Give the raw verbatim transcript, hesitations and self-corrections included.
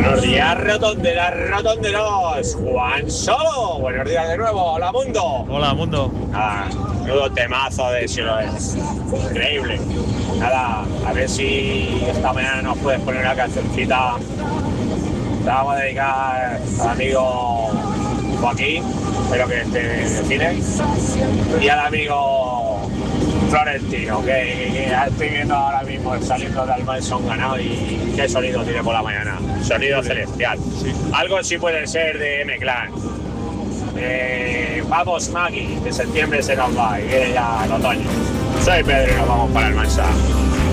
Buenos días, rotonderas, rotonderos. Juan Solo. Buenos días de nuevo. Hola, mundo. Hola, mundo. Nada, nudo temazo de si lo es. Increíble. Nada, a ver si esta mañana nos puedes poner una cancioncita. La vamos a dedicar al amigo Joaquín, espero que esté de cine. Y al amigo Florentino, que, que, que estoy viendo ahora mismo saliendo de Almanson ganado y qué sonido tiene por la mañana. Sonido celestial. Sí. Algo sí puede ser de M-Clan. Eh, vamos, Maggie, de septiembre se nos va y viene ya el otoño. Soy Pedro y nos vamos para Almansa.